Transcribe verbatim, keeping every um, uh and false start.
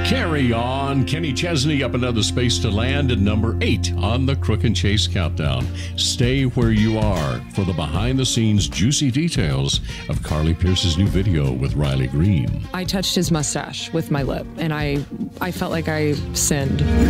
Carry on. Kenny Chesney up another space to land at number eight on the Crook and Chase Countdown. Stay where you are for the behind-the-scenes juicy details of Carly Pearce's new video with Riley Green. I touched his mustache with my lip, and I, I felt like I sinned.